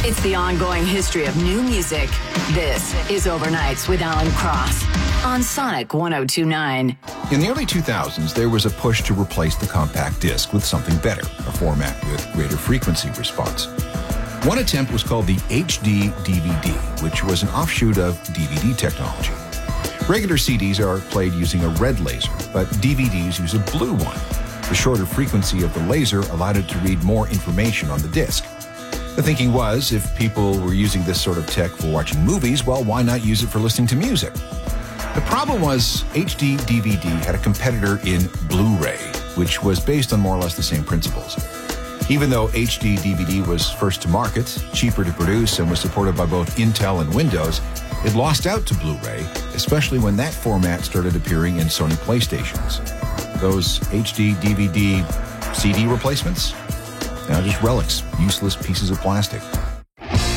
It's the ongoing history of new music. This is Overnights with Alan Cross on Sonic 102.9. In the early 2000s, there was a push to replace the compact disc with something better, a format with greater frequency response. One attempt was called the HD DVD, which was an offshoot of DVD technology. Regular CDs are played using a red laser, but DVDs use a blue one. The shorter frequency of the laser allowed it to read more information on the disc. The thinking was, if people were using this sort of tech for watching movies, well, why not use it for listening to music? The problem was HD DVD had a competitor in Blu-ray, which was based on more or less the same principles. Even though HD DVD was first to market, cheaper to produce, and was supported by both Intel and Windows, it lost out to Blu-ray, especially when that format started appearing in Sony PlayStations. Those HD DVD CD replacements? Now just relics, useless pieces of plastic.